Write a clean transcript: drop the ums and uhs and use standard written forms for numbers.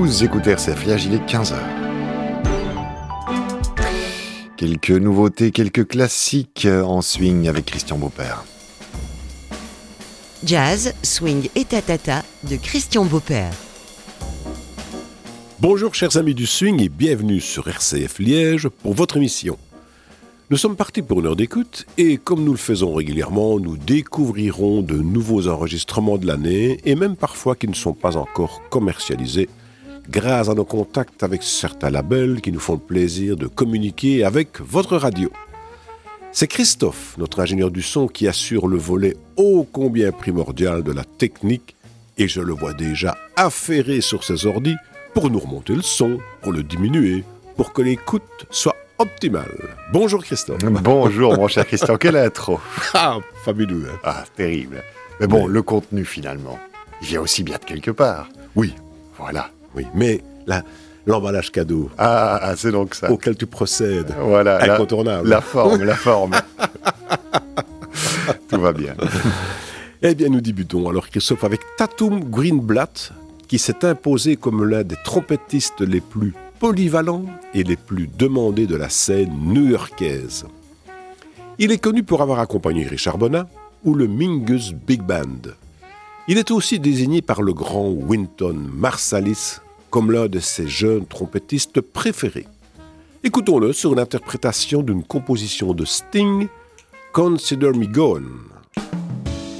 Vous écoutez RCF Liège, il est 15h. Quelques nouveautés, quelques classiques en swing avec Christian Beaupère. Jazz, swing et tatata de Christian Beaupère. Bonjour chers amis du swing et bienvenue sur RCF Liège pour votre émission. Nous sommes partis pour une heure d'écoute et comme nous le faisons régulièrement, nous découvrirons de nouveaux enregistrements de l'année et même parfois qui ne sont pas encore commercialisés grâce à nos contacts avec certains labels qui nous font le plaisir de communiquer avec votre radio. C'est Christophe, notre ingénieur du son, qui assure le volet ô combien primordial de la technique et je le vois déjà affairé sur ses ordis pour nous remonter le son, pour le diminuer, pour que l'écoute soit optimale. Bonjour Christophe. Bonjour mon cher Christian, quelle intro. Ah, fabuleux. Hein. Ah, terrible. Mais bon, le contenu finalement, il vient aussi bien de quelque part. Oui, Voilà. oui, mais l'emballage cadeau C'est donc ça. auquel tu procèdes, Voilà, incontournable. la forme. Tout va bien. Eh bien, nous débutons alors Christophe avec Tatum Greenblatt, qui s'est imposé comme l'un des trompettistes les plus polyvalents et les plus demandés de la scène new-yorkaise. Il est connu pour avoir accompagné Richard Bona ou le Mingus Big Band. Il est aussi désigné par le grand Wynton Marsalis comme l'un de ses jeunes trompettistes préférés. Écoutons-le sur une interprétation d'une composition de Sting, Consider Me Gone.